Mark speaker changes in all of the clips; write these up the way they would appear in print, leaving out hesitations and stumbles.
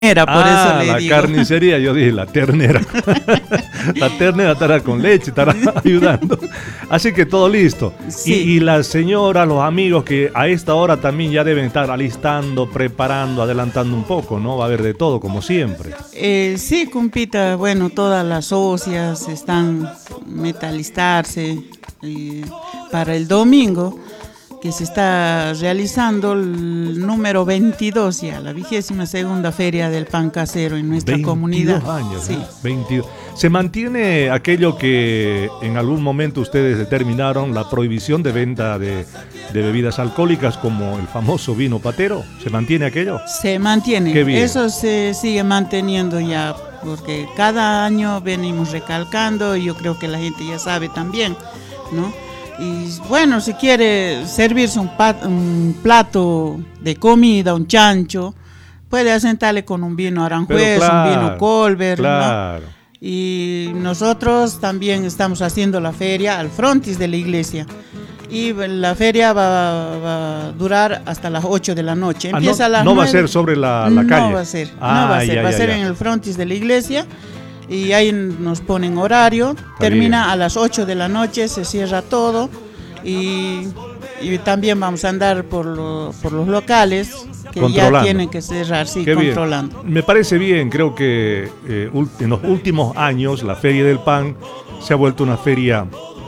Speaker 1: por eso le
Speaker 2: la
Speaker 1: digo.
Speaker 2: carnicería, yo dije la ternera. La ternera estará con leche, estará ayudando. Así que todo listo.
Speaker 1: Sí.
Speaker 2: Y la señora, los amigos que a esta hora también ya deben estar alistando, preparando, adelantando un poco, ¿no? Va a haber de todo, como siempre.
Speaker 1: Sí, compita, bueno, todas las socias están metalistarse para el domingo, que se está realizando el número 22 ya, la 22ª Feria del Pan Casero en nuestra
Speaker 2: 22
Speaker 1: comunidad.
Speaker 2: años,
Speaker 1: Sí.
Speaker 2: ¿no? 22. ¿Se mantiene aquello que en algún momento ustedes determinaron, la prohibición de venta de bebidas alcohólicas como el famoso vino patero? ¿Se mantiene aquello?
Speaker 1: Se mantiene,
Speaker 2: Qué bien.
Speaker 1: eso se sigue manteniendo ya, porque cada año venimos recalcando y yo creo que la gente ya sabe también, ¿no? Y bueno, si quiere servirse un plato de comida, un chancho, puede asentarle con un vino Aranjuez,
Speaker 2: Pero claro,
Speaker 1: un vino Colbert,
Speaker 2: claro.
Speaker 1: ¿no? Y nosotros también estamos haciendo la feria al frontis de la iglesia. Y la feria va a durar hasta las 8 de la noche. Empieza a las
Speaker 2: no va a
Speaker 1: 9.
Speaker 2: ser sobre la
Speaker 1: No
Speaker 2: calle.
Speaker 1: va a ser, no va a ser, va a ser en el frontis de la iglesia. Y ahí nos ponen horario, termina
Speaker 2: bien.
Speaker 1: a las 8 de la noche, se cierra todo y también vamos a andar por los locales que ya tienen que cerrar, sí,
Speaker 2: Qué
Speaker 1: controlando.
Speaker 2: Bien. Me parece bien, creo que en los últimos años la Feria del Pan se ha vuelto una feria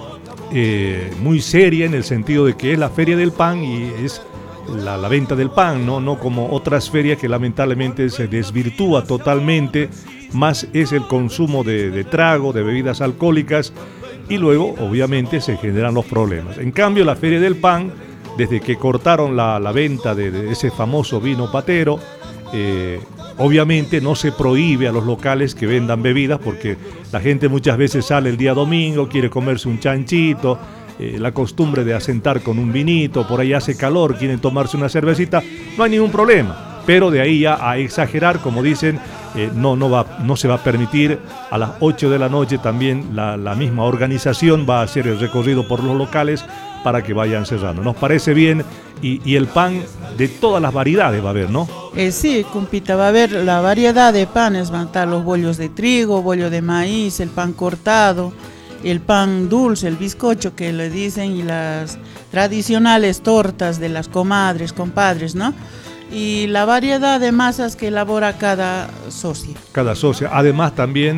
Speaker 2: muy seria en el sentido de que es la Feria del Pan y es la venta del pan, no como otras ferias que lamentablemente se desvirtúa totalmente, más es el consumo de trago, de bebidas alcohólicas y luego obviamente se generan los problemas. En cambio la Feria del Pan, desde que cortaron la venta de ese famoso vino patero, obviamente no se prohíbe a los locales que vendan bebidas porque la gente muchas veces sale el día domingo, quiere comerse un chanchito, la costumbre de asentar con un vinito, por ahí hace calor, quieren tomarse una cervecita, no hay ningún problema, pero de ahí ya a exagerar, como dicen, no se va a permitir. A las 8 de la noche también la misma organización va a hacer el recorrido por los locales para que vayan cerrando. Nos parece bien y el pan de todas las variedades va a haber, ¿no?
Speaker 1: Sí, compita, va a haber la variedad de panes, van a estar los bollos de trigo, bollo de maíz, el pan cortado, el pan dulce, el bizcocho que le dicen y las tradicionales tortas de las comadres, compadres, ¿no? Y la variedad de masas que elabora cada socia.
Speaker 2: Cada socia. Además también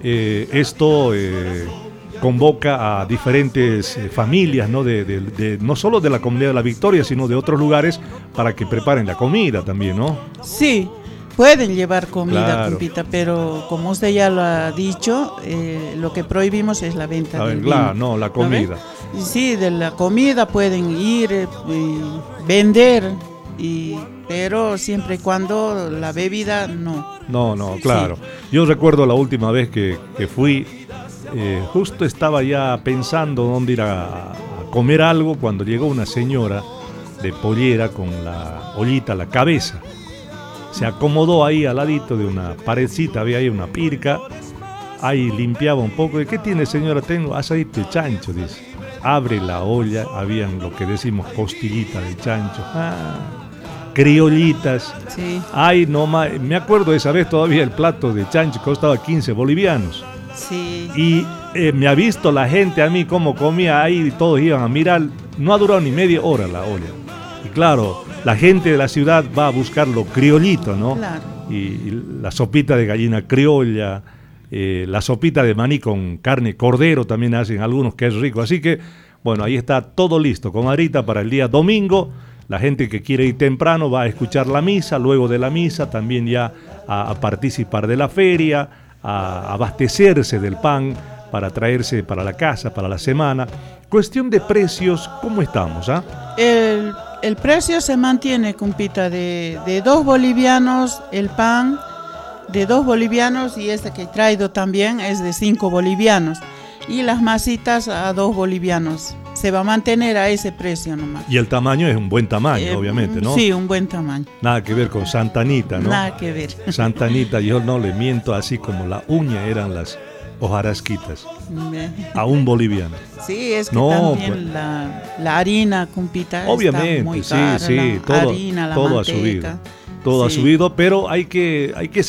Speaker 2: esto convoca a diferentes familias, ¿no? No solo de la comunidad de La Victoria, sino de otros lugares para que preparen la comida también, ¿no?
Speaker 1: Sí, pueden llevar comida,
Speaker 2: claro.
Speaker 1: Compita, pero como usted ya lo ha dicho, lo que prohibimos es la venta del
Speaker 2: claro,
Speaker 1: vino.
Speaker 2: no, la comida.
Speaker 1: ¿No? Sí, de la comida pueden ir, vender, pero siempre y cuando la bebida no.
Speaker 2: No, claro. Sí. Yo recuerdo la última vez que fui, justo estaba ya pensando dónde ir a comer algo cuando llegó una señora de pollera con la ollita a la cabeza. Se acomodó ahí al ladito de una paredcita, había ahí una pirca, ahí limpiaba un poco. ¿Qué tiene, señora? Tengo aceite de chancho, dice. Abre la olla, habían lo que decimos costillitas de chancho, criollitas.
Speaker 1: Sí.
Speaker 2: Ay, no más, me acuerdo de esa vez todavía el plato de chancho costaba 15 bolivianos.
Speaker 1: Sí.
Speaker 2: Y me ha visto la gente a mí cómo comía ahí y todos iban a mirar. No ha durado ni media hora la olla. Y claro, la gente de la ciudad va a buscar lo criollito, ¿no?
Speaker 1: Claro.
Speaker 2: Y la sopita de gallina criolla, la sopita de maní con carne cordero también hacen algunos, que es rico. Así que, bueno, ahí está todo listo, comadrita, para el día domingo. La gente que quiere ir temprano va a escuchar la misa, luego de la misa también ya a participar de la feria, a abastecerse del pan para traerse para la casa, para la semana. Cuestión de precios, ¿cómo estamos?
Speaker 1: El precio se mantiene, compita, de 2 bolivianos el pan, de 2 bolivianos, y este que he traído también es de 5 bolivianos. Y las masitas a 2 bolivianos. Se va a mantener a ese precio nomás.
Speaker 2: Y el tamaño es un buen tamaño, obviamente, ¿no?
Speaker 1: Sí, un buen tamaño.
Speaker 2: Nada que ver con Santa Anita, ¿no?
Speaker 1: Nada que ver.
Speaker 2: Santa Anita, yo no le miento, así como la uña eran las hojarasquitas. A un boliviano.
Speaker 1: Sí, es que también la harina, compita,
Speaker 2: obviamente,
Speaker 1: está muy cara,
Speaker 2: sí,
Speaker 1: la harina, la
Speaker 2: todo
Speaker 1: manteca.
Speaker 2: ha subido. todo ha
Speaker 1: Sí.
Speaker 2: subido, pero hay que